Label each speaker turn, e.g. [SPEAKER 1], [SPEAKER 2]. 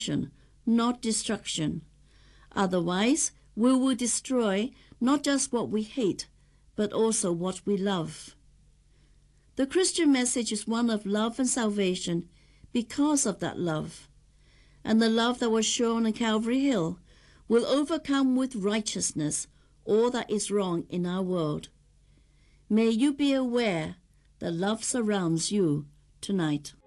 [SPEAKER 1] not destruction. Otherwise, we will destroy not just what we hate, but also what we love. The Christian message is one of love and salvation because of that love. And the love that was shown on Calvary Hill will overcome with righteousness all that is wrong in our world. May you be aware that love surrounds you tonight.